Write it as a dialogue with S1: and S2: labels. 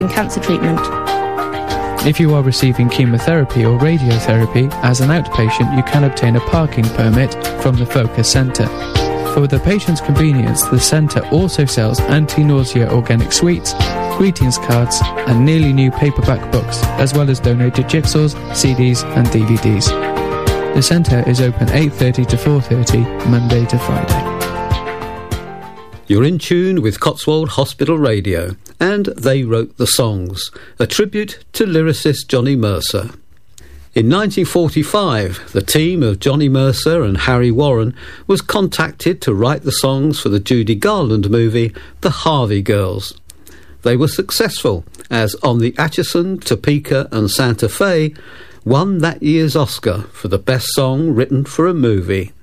S1: cancer treatment.
S2: If you are receiving chemotherapy or radiotherapy as an outpatient, you can obtain a parking permit from the Focus Centre. For the patient's convenience, the centre also sells anti-nausea organic sweets, greetings cards and nearly new paperback books, as well as donated jigsaws, CDs and DVDs. The centre is open 8:30 to 4:30, Monday to Friday.
S3: You're in tune with Cotswold Hospital Radio, and They Wrote the Songs, a tribute to lyricist Johnny Mercer. In 1945, the team of Johnny Mercer and Harry Warren was contacted to write the songs for the Judy Garland movie The Harvey Girls. They were successful, as On the Atchison, Topeka and Santa Fe won that year's Oscar for the best song written for a movie.